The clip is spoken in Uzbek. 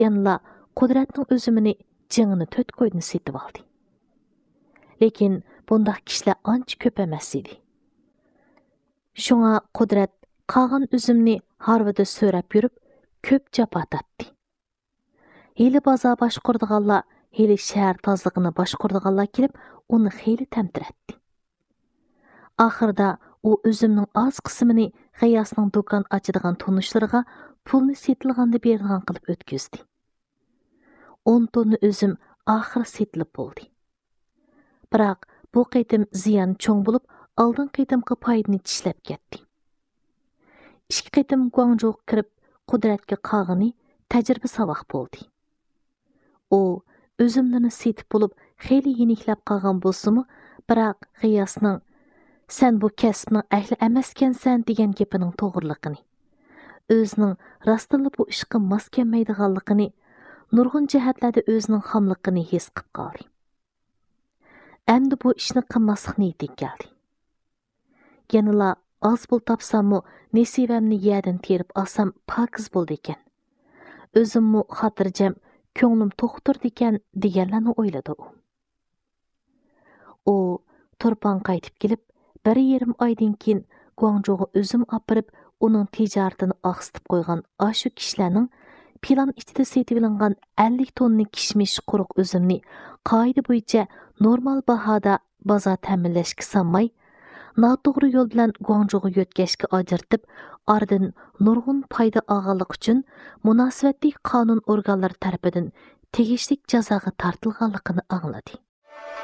Yanla Qudratning üzümini jingini 4 qo'ydan setib oldi. Lekin bundaq kishilar ancha ko'p emas edi. Shunga Qudrat qolgan üzümni harvida so'rab yurib, ko'p jafo tortdi. Heli bozor boshqurdiganlar, heli shahar tozlig'ini boshqurdiganlar kelib, uni xeyli tamtiratdi. Oxirida u üzümning oz qismini G'iyosning do'kon ochadigan tonishlariga pulni setilganda bergan qilib o'tkazdi. 10 tonna üzüm oxir setilib bo'ldi. Biroq bu qitim ziyon cho'ng bo'lib, oldin qitimqi foydani tishlab ketdi. 2 qitim Guangzhouga kirib, Qudratga qolgani tajriba savoq bo'ldi. U üzümlerini setib bo'lib, xeyli yeniklab qolgan bo'lsa-mu, biroq G'iyosning "Sen bu kasbning ahli emaskansan" degan gapining to'g'riliqini, o'zining rostila bu ishga mos kelmaydiganligini, nurg'un jihatlarda o'zining xomligini his qilib qoldi. Endi bu ishni qilmaslik niyati keldi. Yanıla az pul topsam-mu, nesibamni yerdan terib olsam pokiz bo'ldi ekan. O'zimmi xotirjam, ko'nglim to'xtirdi ekan deganlarni o'yladi u. U Turpan qaytib kelib, 1,5 oydan keyin Guangzhouga o'zim opirib, uning tijoratini oqsitib qo'ygan ashu kishilarning plan ichida setib olingan 50 tonna kishmish quruq üzümni qoida bo'yicha normal bahoda bozor ta'minlashga sanmay, noto'g'ri yo'l bilan Guangzhouga yo'tkashga ajratib, oradan nurg'un foyda olganlik uchun munosabatli qonun organlari tarafidan tegishli jazoga tortilganligini angladi.